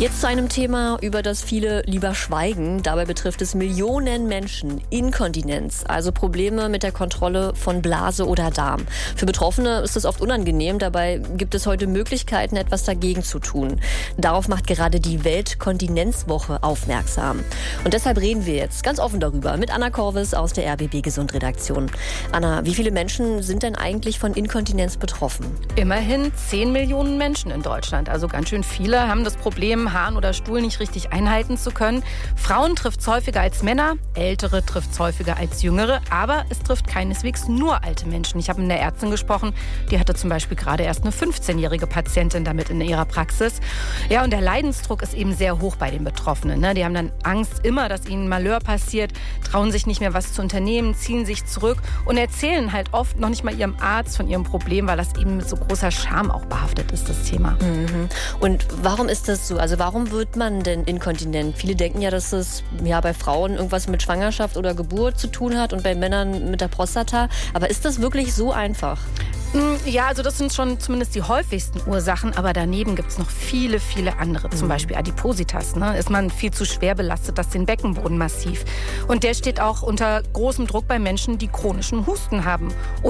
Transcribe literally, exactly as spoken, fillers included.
Jetzt zu einem Thema, über das viele lieber schweigen. Dabei betrifft es Millionen Menschen. Inkontinenz, also Probleme mit der Kontrolle von Blase oder Darm. Für Betroffene ist es oft unangenehm. Dabei gibt es heute Möglichkeiten, etwas dagegen zu tun. Darauf macht gerade die Weltkontinenzwoche aufmerksam. Und deshalb reden wir jetzt ganz offen darüber mit Anna Korvis aus der R B B Gesund Redaktion. Anna, wie viele Menschen sind denn eigentlich von Inkontinenz betroffen? Immerhin zehn Millionen Menschen in Deutschland. Also ganz schön viele haben das Problem, Hahn oder Stuhl nicht richtig einhalten zu können. Frauen trifft es häufiger als Männer, Ältere trifft es häufiger als Jüngere, aber es trifft keineswegs nur alte Menschen. Ich habe mit einer Ärztin gesprochen, die hatte zum Beispiel gerade erst eine fünfzehnjährige Patientin damit in ihrer Praxis. Ja, und der Leidensdruck ist eben sehr hoch bei den Betroffenen. Ne? Die haben dann Angst immer, dass ihnen Malheur passiert, trauen sich nicht mehr was zu unternehmen, ziehen sich zurück und erzählen halt oft noch nicht mal ihrem Arzt von ihrem Problem, weil das eben mit so großer Scham auch behaftet ist, das Thema. Mhm. Und warum ist das so? Also warum wird man denn inkontinent? Viele denken ja, dass es ja bei Frauen irgendwas mit Schwangerschaft oder Geburt zu tun hat und bei Männern mit der Prostata. Aber ist das wirklich so einfach? Ja, also das sind schon zumindest die häufigsten Ursachen, aber daneben gibt es noch viele, viele andere. Zum Beispiel Adipositas. Ne? Ist man viel zu schwer belastet, das den Beckenboden massiv. Und der steht auch unter großem Druck bei Menschen, die chronischen Husten haben.